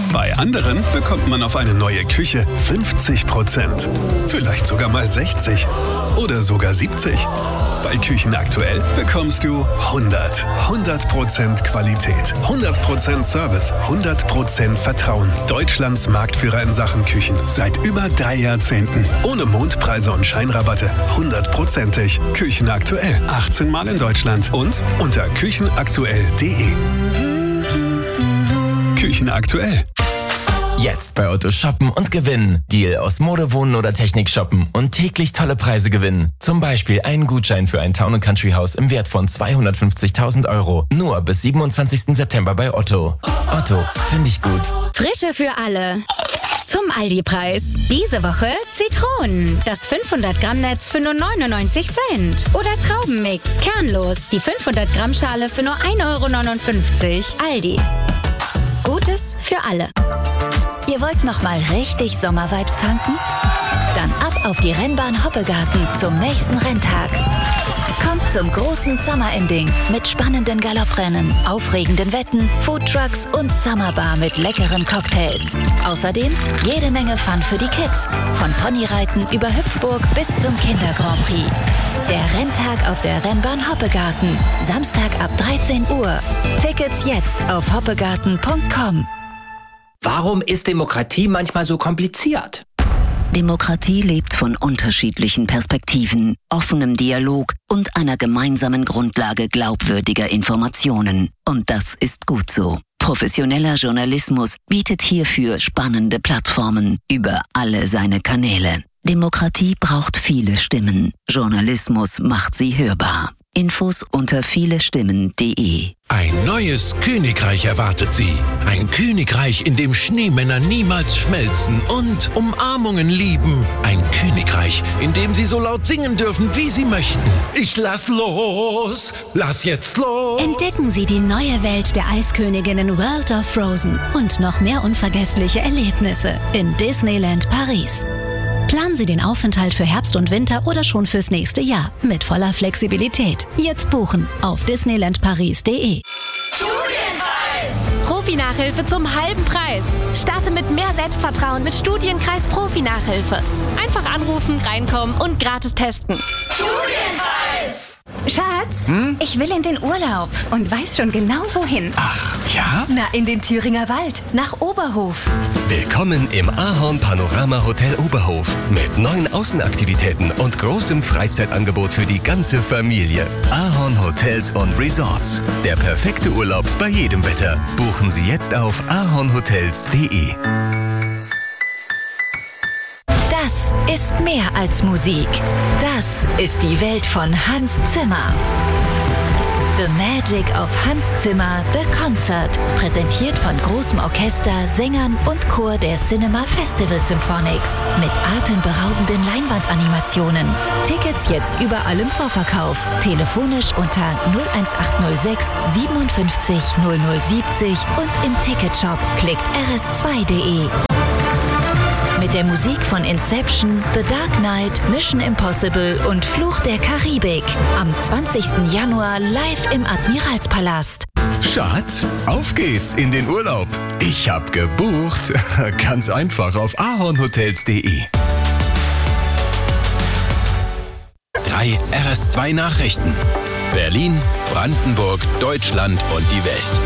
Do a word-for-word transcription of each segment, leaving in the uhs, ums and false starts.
Bei anderen bekommt man auf eine neue Küche fünfzig Prozent. Vielleicht sogar mal sechzig oder sogar siebzig. Bei Küchen aktuell bekommst du hundert. hundert Prozent Qualität, hundert Prozent Service, hundert Prozent Vertrauen. Deutschlands Marktführer in Sachen Küchen. Seit über drei Jahrzehnten. Ohne Mondpreise und Scheinrabatte. hundertprozentig. Küchen aktuell. achtzehn Mal in Deutschland. Und unter küchenaktuell punkt de. Küchen aktuell. Jetzt bei Otto shoppen und gewinnen. Deal aus Mode, Wohnen oder Technik shoppen und täglich tolle Preise gewinnen. Zum Beispiel einen Gutschein für ein Town and Country Haus im Wert von zweihundertfünfzigtausend Euro. Nur bis siebenundzwanzigsten September bei Otto. Otto, finde ich gut. Frische für alle. Zum Aldi-Preis. Diese Woche Zitronen. Das fünfhundert Gramm Netz für nur neunundneunzig Cent. Oder Traubenmix, kernlos. Die fünfhundert Gramm Schale für nur ein Euro neunundfünfzig. Aldi. Gutes für alle. Ihr wollt noch mal richtig Sommervibes tanken? Dann ab auf die Rennbahn Hoppegarten zum nächsten Renntag. Kommt zum großen Summer Ending mit spannenden Galopprennen, aufregenden Wetten, Foodtrucks und Summerbar mit leckeren Cocktails. Außerdem jede Menge Fun für die Kids. Von Ponyreiten über Hüpfburg bis zum Kinder-Grand Prix. Der Renntag auf der Rennbahn Hoppegarten. Samstag ab dreizehn Uhr. Tickets jetzt auf hoppegarten punkt com. Warum ist Demokratie manchmal so kompliziert? Demokratie lebt von unterschiedlichen Perspektiven, offenem Dialog und einer gemeinsamen Grundlage glaubwürdiger Informationen. Und das ist gut so. Professioneller Journalismus bietet hierfür spannende Plattformen über alle seine Kanäle. Demokratie braucht viele Stimmen. Journalismus macht sie hörbar. Infos unter vielestimmen punkt de. Ein neues Königreich erwartet Sie. Ein Königreich, in dem Schneemänner niemals schmelzen und Umarmungen lieben. Ein Königreich, in dem Sie so laut singen dürfen, wie Sie möchten. Ich lass los, lass jetzt los. Entdecken Sie die neue Welt der Eisköniginnen World of Frozen und noch mehr unvergessliche Erlebnisse in Disneyland Paris. Planen Sie den Aufenthalt für Herbst und Winter oder schon fürs nächste Jahr mit voller Flexibilität. Jetzt buchen auf disneyland paris punkt de. Studienkreis! Profi-Nachhilfe zum halben Preis. Starte mit mehr Selbstvertrauen mit Studienkreis Profi-Nachhilfe. Einfach anrufen, reinkommen und gratis testen. Studienkreis! Schatz, hm? Ich will in den Urlaub und weiß schon genau wohin. Ach, ja? Na, in den Thüringer Wald, nach Oberhof. Willkommen im Ahorn Panorama Hotel Oberhof mit neuen Außenaktivitäten und großem Freizeitangebot für die ganze Familie. Ahorn Hotels und Resorts. Der perfekte Urlaub bei jedem Wetter. Buchen Sie jetzt auf ahornhotels punkt de. Das ist mehr als Musik. Das ist die Welt von Hans Zimmer. The Magic of Hans Zimmer, The Concert. Präsentiert von großem Orchester, Sängern und Chor der Cinema Festival Symphonics. Mit atemberaubenden Leinwandanimationen. Tickets jetzt überall im Vorverkauf. Telefonisch unter null eins acht null sechs siebenundfünfzig null null siebzig und im Ticketshop. Klickt r s zwei punkt de. Mit der Musik von Inception, The Dark Knight, Mission Impossible und Fluch der Karibik. Am zwanzigsten Januar live im Admiralspalast. Schatz, auf geht's in den Urlaub. Ich hab gebucht. Ganz einfach auf ahornhotels punkt de. Drei R S zwei Nachrichten. Berlin, Brandenburg, Deutschland und die Welt.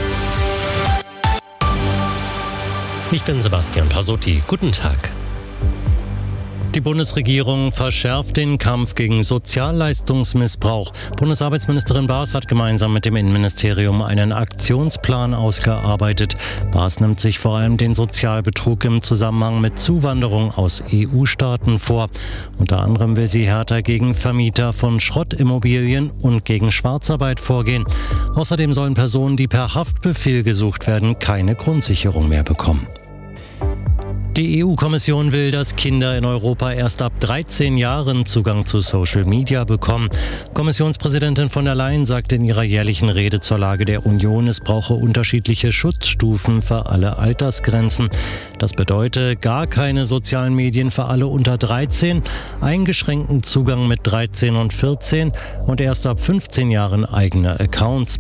Ich bin Sebastian Pasotti. Guten Tag. Die Bundesregierung verschärft den Kampf gegen Sozialleistungsmissbrauch. Bundesarbeitsministerin Baas hat gemeinsam mit dem Innenministerium einen Aktionsplan ausgearbeitet. Baas nimmt sich vor allem den Sozialbetrug im Zusammenhang mit Zuwanderung aus E U-Staaten vor. Unter anderem will sie härter gegen Vermieter von Schrottimmobilien und gegen Schwarzarbeit vorgehen. Außerdem sollen Personen, die per Haftbefehl gesucht werden, keine Grundsicherung mehr bekommen. Die E U-Kommission will, dass Kinder in Europa erst ab dreizehn Jahren Zugang zu Social Media bekommen. Kommissionspräsidentin von der Leyen sagte in ihrer jährlichen Rede zur Lage der Union, es brauche unterschiedliche Schutzstufen für alle Altersgrenzen. Das bedeutet gar keine sozialen Medien für alle unter dreizehn, eingeschränkten Zugang mit dreizehn und vierzehn und erst ab fünfzehn Jahren eigene Accounts.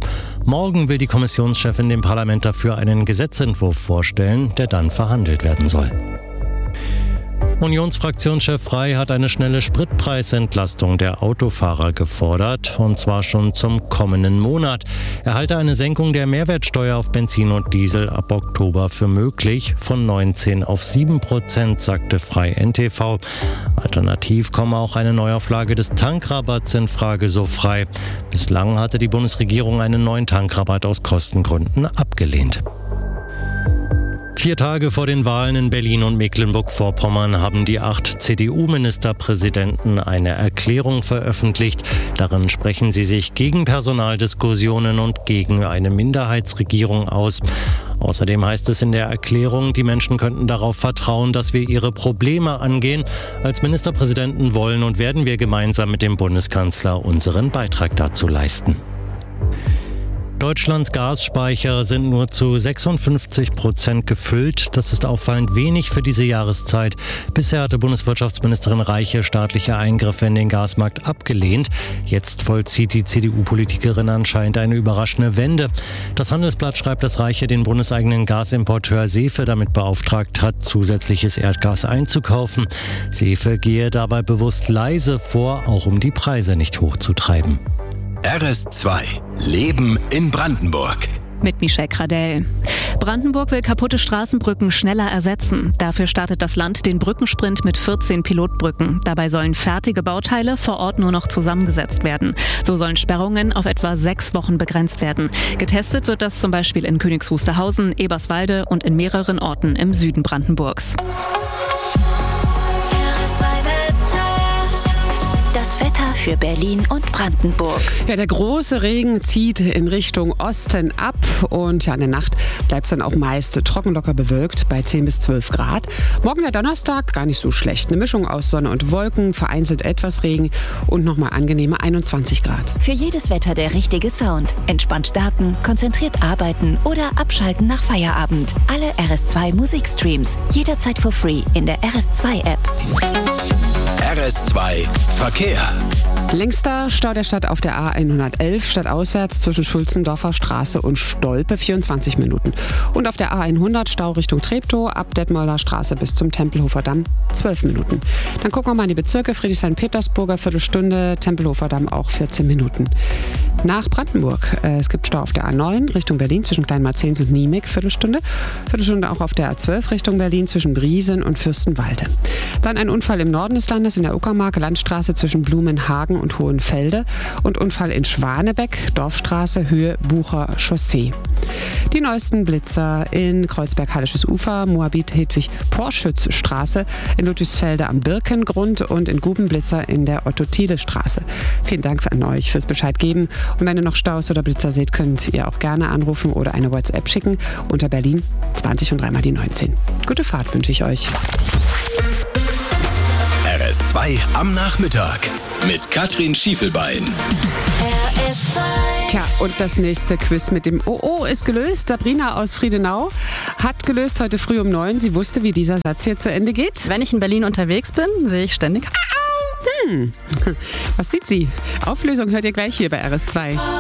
Morgen will die Kommissionschefin dem Parlament dafür einen Gesetzentwurf vorstellen, der dann verhandelt werden soll. Unionsfraktionschef Frey hat eine schnelle Spritpreisentlastung der Autofahrer gefordert, und zwar schon zum kommenden Monat. Er halte eine Senkung der Mehrwertsteuer auf Benzin und Diesel ab Oktober für möglich, von neunzehn auf sieben Prozent, sagte Frey N T V. Alternativ komme auch eine Neuauflage des Tankrabatts in Frage, so Frey. Bislang hatte die Bundesregierung einen neuen Tankrabatt aus Kostengründen abgelehnt. Vier Tage vor den Wahlen in Berlin und Mecklenburg-Vorpommern haben die acht C D U-Ministerpräsidenten eine Erklärung veröffentlicht. Darin sprechen sie sich gegen Personaldiskussionen und gegen eine Minderheitsregierung aus. Außerdem heißt es in der Erklärung, die Menschen könnten darauf vertrauen, dass wir ihre Probleme angehen. Als Ministerpräsidenten wollen und werden wir gemeinsam mit dem Bundeskanzler unseren Beitrag dazu leisten. Deutschlands Gasspeicher sind nur zu sechsundfünfzig Prozent gefüllt. Das ist auffallend wenig für diese Jahreszeit. Bisher hatte Bundeswirtschaftsministerin Reiche staatliche Eingriffe in den Gasmarkt abgelehnt. Jetzt vollzieht die C D U-Politikerin anscheinend eine überraschende Wende. Das Handelsblatt schreibt, dass Reiche den bundeseigenen Gasimporteur Sefe damit beauftragt hat, zusätzliches Erdgas einzukaufen. Sefe gehe dabei bewusst leise vor, auch um die Preise nicht hochzutreiben. R S zwei. Leben in Brandenburg. Mit Michelle Kradell. Brandenburg will kaputte Straßenbrücken schneller ersetzen. Dafür startet das Land den Brückensprint mit vierzehn Pilotbrücken. Dabei sollen fertige Bauteile vor Ort nur noch zusammengesetzt werden. So sollen Sperrungen auf etwa sechs Wochen begrenzt werden. Getestet wird das zum Beispiel in Königs Wusterhausen, Eberswalde und in mehreren Orten im Süden Brandenburgs. Das Wetter für Berlin und Brandenburg. Ja, der große Regen zieht in Richtung Osten ab und ja, in der Nacht bleibt es dann auch meist trocken locker bewölkt bei zehn bis zwölf Grad. Morgen der Donnerstag gar nicht so schlecht. Eine Mischung aus Sonne und Wolken, vereinzelt etwas Regen und nochmal angenehme einundzwanzig Grad. Für jedes Wetter der richtige Sound. Entspannt starten, konzentriert arbeiten oder abschalten nach Feierabend. Alle R S zwei Musikstreams jederzeit for free in der R S zwei App. R S zwei Verkehr. Längster Stau der Stadt auf der A hundertelf stadtauswärts zwischen Schulzendorfer Straße und Stolpe, vierundzwanzig Minuten. Und auf der A hundert Stau Richtung Treptow ab Detmolder Straße bis zum Tempelhofer Damm, zwölf Minuten. Dann gucken wir mal in die Bezirke. Friedrichshain-Petersburger Viertelstunde, Tempelhofer Damm auch vierzehn Minuten. Nach Brandenburg. Es gibt Stau auf der A neun Richtung Berlin zwischen Kleinmarzens und Niemek, Viertelstunde. Viertelstunde auch auf der A zwölf Richtung Berlin zwischen Briesen und Fürstenwalde. Dann ein Unfall im Norden des Landes in der Uckermark, Landstraße zwischen Blumenhagen und Hohenfelde und Unfall in Schwanebeck, Dorfstraße, Höhe Bucher Chaussee. Die neuesten Blitzer in Kreuzberg-Hallisches Ufer, Moabit-Hedwig-Porschütz-Straße, in Ludwigsfelde am Birkengrund und in Gubenblitzer in der Otto-Thiele-Straße. Vielen Dank an euch fürs Bescheid geben. Und wenn ihr noch Staus oder Blitzer seht, könnt ihr auch gerne anrufen oder eine WhatsApp schicken unter Berlin zwanzig und dreimal die neunzehn. Gute Fahrt wünsche ich euch. R S zwei am Nachmittag mit Katrin Schiefelbein. R S zwei. Tja, und das nächste Quiz mit dem O O ist gelöst. Sabrina aus Friedenau hat gelöst heute früh um neun. Sie wusste, wie dieser Satz hier zu Ende geht. Wenn ich in Berlin unterwegs bin, sehe ich ständig. Hm. Was sieht sie? Auflösung hört ihr gleich hier bei R S zwei.